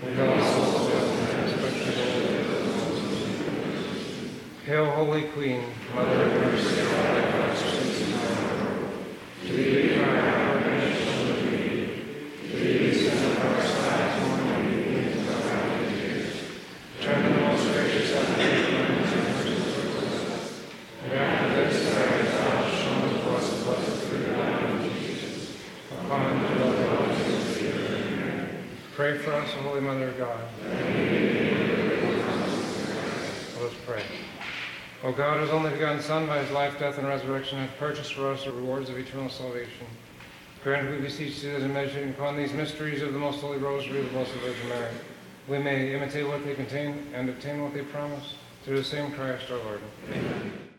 and all souls especially those. Hail, Holy Queen, Mother of Mercy, all thy blessings now. To thee we cry, our nation of thee. To thee we send up our sighs, mourning and weeping in our valley of tears. Turn the most gracious of thy clemency and mercy towards us. And after this, that thou hast shown to us the blessed fruit of thy womb, Jesus. Upon whom dwell the blessings of the earth. Pray for us, O Holy Mother of God. Let us pray. O God, whose only begotten Son, by his life, death, and resurrection, hath purchased for us the rewards of eternal salvation, grant, we beseech thee, that in meditating upon these mysteries of the most holy rosary of the Blessed Virgin Mary, we may imitate what they contain and obtain what they promise, through the same Christ our Lord. Amen.